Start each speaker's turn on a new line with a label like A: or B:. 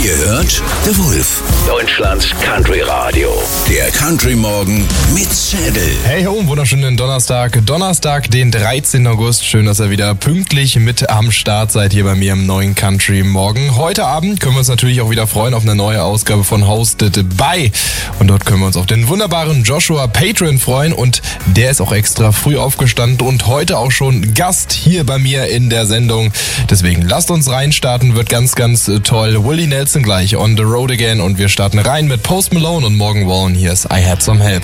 A: Ihr hört The Wolf, Deutschlands Country Radio. Der Country Morgen mit Schädel.
B: Hey ho, wunderschönen Donnerstag, den 13. August. Schön, dass ihr wieder pünktlich mit am Start seid hier bei mir im neuen Country Morgen. Heute Abend können wir uns natürlich auch wieder freuen auf eine neue Ausgabe von Hosted by. Und dort können wir uns auf den wunderbaren Joshua Patron freuen. Und der ist auch extra früh aufgestanden und heute auch schon Gast hier bei mir in der Sendung. Deswegen lasst uns reinstarten, wird ganz, ganz toll. Willie Nelson gleich on the road again und wir starten rein mit Post Malone und Morgan Wallen. Hier ist I Had Some Help.